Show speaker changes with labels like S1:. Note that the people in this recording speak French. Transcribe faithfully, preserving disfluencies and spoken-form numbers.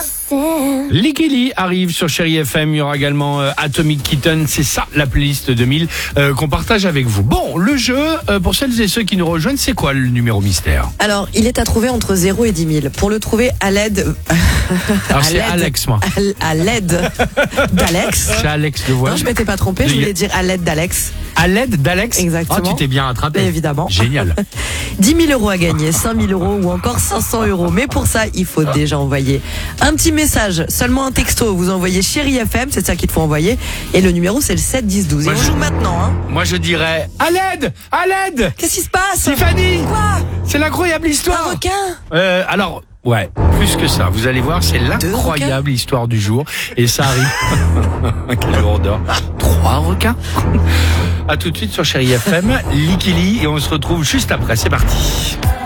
S1: Licky arrive sur Chérie F M. Il y aura également euh, Atomic Kitten. C'est ça la playlist deux mille euh, qu'on partage avec vous. Bon, le jeu, euh, pour celles et ceux qui nous rejoignent, c'est quoi le numéro mystère?
S2: Alors, il est à trouver entre zéro et dix mille. Pour le trouver à l'aide...
S1: Alors c'est Alex, moi.
S2: À l'aide d'Alex.
S1: C'est Alex de Voile.
S2: Non, je m'étais pas trompé, je voulais dire à l'aide d'Alex.
S1: À l'aide d'Alex?
S2: Exactement.
S1: Oh, tu t'es bien rattrapé.
S2: Mais évidemment.
S1: Génial.
S2: dix mille euros à gagner, cinq mille euros ou encore cinq cents euros. Mais pour ça, il faut déjà envoyer un petit message, seulement un texto. Vous envoyez Chérie F M, c'est ça qu'il faut envoyer. Et le numéro, c'est le sept dix douze. Et
S1: Moi,
S2: on
S1: je-
S2: joue maintenant, hein.
S1: Moi, je dirais à l'aide, à l'aide.
S2: Qu'est-ce qui se passe?
S1: Stéphanie,
S2: Quoi?
S1: c'est l'incroyable histoire.
S2: Un requin?
S1: Euh, alors, ouais, plus que ça. Vous allez voir, c'est l'incroyable histoire du jour. Et ça arrive. Quelle lourdeur. Trois requins. À tout de suite sur Chérie F M, Licky et on se retrouve juste après. C'est parti.